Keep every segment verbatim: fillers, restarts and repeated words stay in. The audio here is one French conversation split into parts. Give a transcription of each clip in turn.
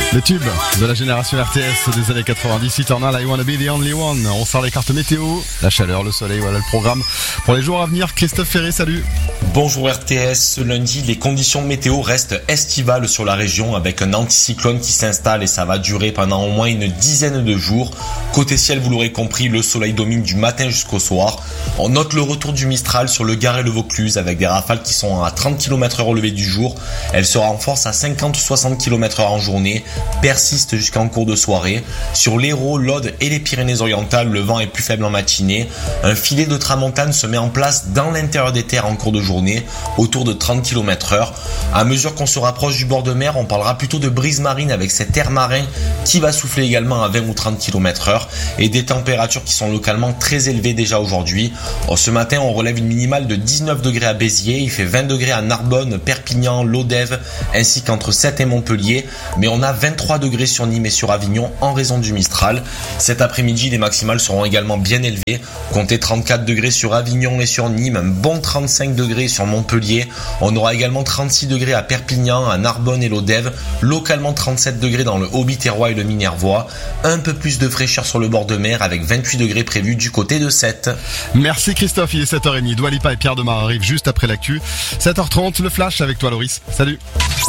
Le tube de la génération R T S des années quatre-vingt-dix, Eternal, I Wanna Be The Only One. On sort les cartes météo, la chaleur, le soleil, voilà le programme pour les jours à venir. Christophe Ferré, salut. Bonjour R T S, ce lundi, les conditions météo restent estivales sur la région avec un anticyclone qui s'installe et ça va durer pendant au moins une dizaine de jours. Côté ciel, vous l'aurez compris, le soleil domine du matin jusqu'au soir. On note le retour du Mistral sur le Gard et le Vaucluse avec des rafales qui sont à trente kilomètres heure au lever du jour. Elle se renforce à cinquante à soixante kilomètres heure en journée, persiste jusqu'en cours de soirée. Sur l'Hérault, l'Aude et les Pyrénées-Orientales, le vent est plus faible en matinée. Un filet de tramontane se met en place dans l'intérieur des terres en cours de journée, autour de trente kilomètres heure. À mesure qu'on se rapproche du bord de mer, on parlera plutôt de brise marine avec cet air marin qui va souffler également à vingt ou trente kilomètres heure et des températures qui sont localement très élevées déjà aujourd'hui. Ce matin, on relève une minimale de dix-neuf degrés à Béziers, il fait vingt degrés à Narbonne, Perpignan, Lodève, ainsi qu'entre Sète et Montpellier, mais on a vingt-trois degrés sur Nîmes et sur Avignon en raison du Mistral. Cet après-midi, les maximales seront également bien élevées, comptez trente-quatre degrés sur Avignon et sur Nîmes, un bon trente-cinq degrés sur Montpellier, on aura également trente-six degrés à Perpignan, à Narbonne et Lodève, localement trente-sept degrés dans le Haut-Biterrois et le Minervois, un peu plus de fraîcheur sur le bord de mer avec vingt-huit degrés prévus du côté de Sète. Merci Christophe, il est sept heures trente, Dua Lipa et Pierre Demar arrivent juste après l'actu. sept heures trente, le flash avec toi Loris, salut.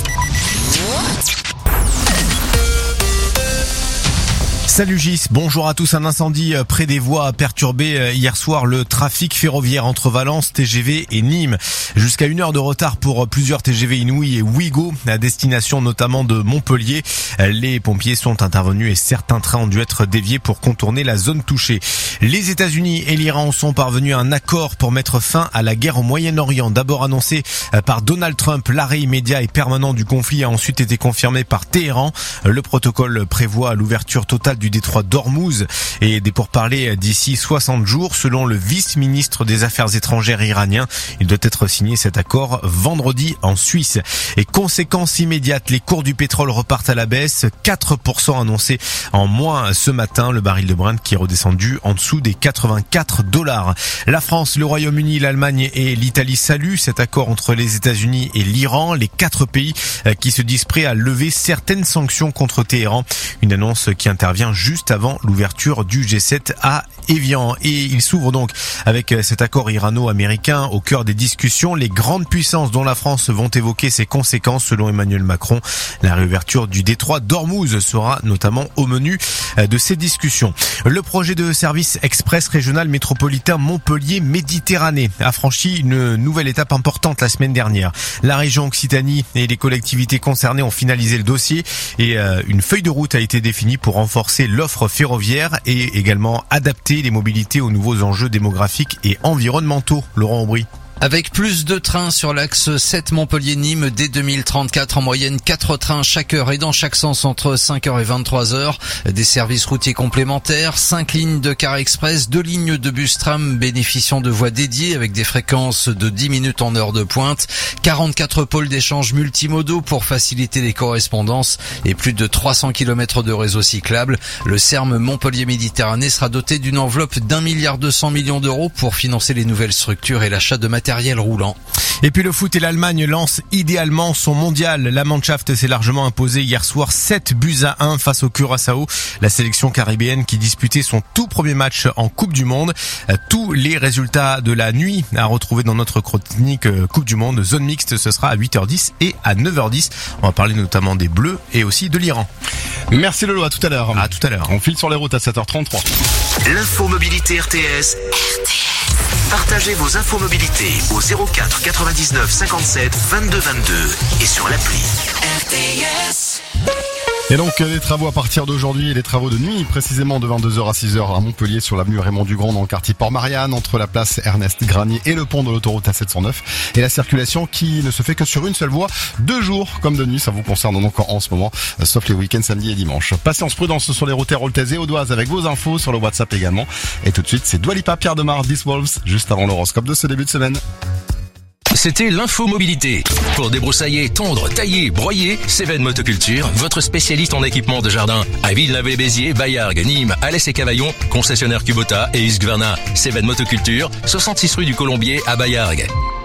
Salut Gis, bonjour à tous. Un incendie près des voies a perturbé hier soir le trafic ferroviaire entre Valence, T G V et Nîmes. Jusqu'à une heure de retard pour plusieurs T G V Inouï et Ouigo, à destination notamment de Montpellier. Les pompiers sont intervenus et certains trains ont dû être déviés pour contourner la zone touchée. Les États-Unis et l'Iran sont parvenus à un accord pour mettre fin à la guerre au Moyen-Orient. D'abord annoncé par Donald Trump, l'arrêt immédiat et permanent du conflit a ensuite été confirmé par Téhéran. Le protocole prévoit l'ouverture totale du détroit d'Ormuz et des pourparlers d'ici soixante jours. Selon le vice-ministre des Affaires étrangères iranien, il doit être signé cet accord vendredi en Suisse. Et conséquence immédiate, les cours du pétrole repartent à la baisse, quatre pour cent annoncés en moins ce matin. Le baril de Brent qui est redescendu en dessous des quatre-vingt-quatre dollars. La France, le Royaume-Uni, l'Allemagne et l'Italie saluent cet accord entre les États-Unis et l'Iran, les quatre pays qui se disent prêts à lever certaines sanctions contre Téhéran. Une annonce qui intervient juste avant l'ouverture du G sept à Évian. Et il s'ouvre donc avec cet accord irano-américain au cœur des discussions. Les grandes puissances dont la France vont évoquer ses conséquences selon Emmanuel Macron. La réouverture du détroit d'Ormuz sera notamment au menu de ces discussions. Le projet de service express régional métropolitain Montpellier-Méditerranée a franchi une nouvelle étape importante la semaine dernière. La région Occitanie et les collectivités concernées ont finalisé le dossier et une feuille de route a été définie pour renforcer l'offre ferroviaire et également adapter les mobilités aux nouveaux enjeux démographiques et environnementaux. Laurent Aubry. Avec plus de trains sur l'axe sept Montpellier-Nîmes dès deux mille trente-quatre, en moyenne quatre trains chaque heure et dans chaque sens entre cinq heures et vingt-trois heures. Des services routiers complémentaires, cinq lignes de car express, deux lignes de bus tram bénéficiant de voies dédiées avec des fréquences de dix minutes en heure de pointe, quarante-quatre pôles d'échange multimodaux pour faciliter les correspondances et plus de trois cents kilomètres de réseau cyclable. Le S E R M Montpellier-Méditerranée sera doté d'une enveloppe d'un milliard deux cents millions d'euros pour financer les nouvelles structures et l'achat de matériel roulant. Et puis le foot et l'Allemagne lancent idéalement son mondial. La Mannschaft s'est largement imposée hier soir sept buts à un face au Curaçao. La sélection caribéenne qui disputait son tout premier match en Coupe du Monde. Tous les résultats de la nuit à retrouver dans notre chronique Coupe du Monde. Zone mixte, ce sera à huit heures dix et à neuf heures dix. On va parler notamment des Bleus et aussi de l'Iran. Merci Lolo, à tout à l'heure. À tout à l'heure. On file sur les routes à sept heures trente-trois. L'info mobilité R T S. R T S. Partagez vos infos mobilité au zéro quatre quatre-vingt-dix-neuf cinquante-sept vingt-deux vingt-deux et sur l'appli R T S. Et donc les travaux à partir d'aujourd'hui, les travaux de nuit précisément de vingt-deux heures à six heures à Montpellier sur l'avenue Raymond Dugrand dans le quartier Port-Marianne entre la place Ernest Granier et le pont de l'autoroute A sept cent neuf et la circulation qui ne se fait que sur une seule voie, deux jours comme de nuit, ça vous concerne donc en ce moment, sauf les week-ends samedi et dimanche. Patience, prudence sur les routes héroltaises et audoises avec vos infos sur le WhatsApp également. Et tout de suite c'est Dua Lipa, Pierre Demar, This Wolves juste avant l'horoscope de ce début de semaine. C'était l'info mobilité. Pour débroussailler, tondre, tailler, broyer, Cévennes Motoculture, votre spécialiste en équipement de jardin. À Villeneuve-les-Béziers, Baillargues, Nîmes, Alès et Cavaillon, concessionnaire Kubota et Husqvarna. Cévennes Motoculture, soixante-six rue du Colombier à Baillargues.